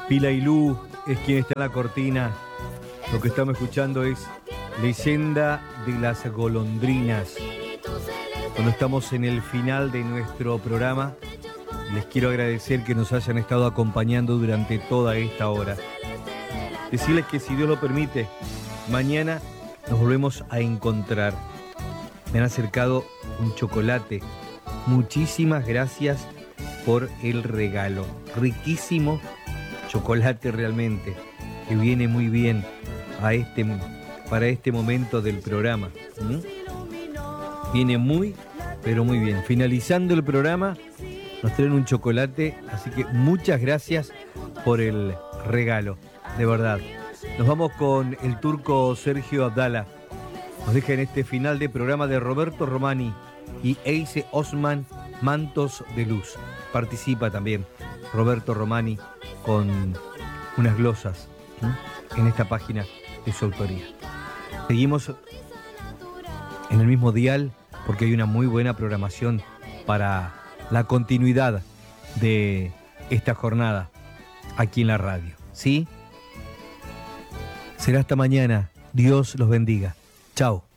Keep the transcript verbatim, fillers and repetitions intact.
Pila y Lu es quien está en la cortina. Lo que estamos escuchando es Leyenda de las Golondrinas. Cuando estamos en el final de nuestro programa, les quiero agradecer que nos hayan estado acompañando durante toda esta hora. Decirles que si Dios lo permite, mañana nos volvemos a encontrar. Me han acercado un chocolate. Muchísimas gracias por el regalo. Riquísimo chocolate realmente, que viene muy bien a este, para este momento del programa. ¿Mm? Viene muy, pero muy bien. Finalizando el programa, nos traen un chocolate, así que muchas gracias por el regalo, de verdad. Nos vamos con el turco Sergio Abdala. Nos deja en este final de programa de Roberto Romani y Eise Osman, Mantos de Luz. Participa también Roberto Romani con unas glosas, ¿sí?, en esta página de su autoría. Seguimos en el mismo dial porque hay una muy buena programación para la continuidad de esta jornada aquí en la radio. ¿Sí? Será hasta mañana. Dios los bendiga. Chao.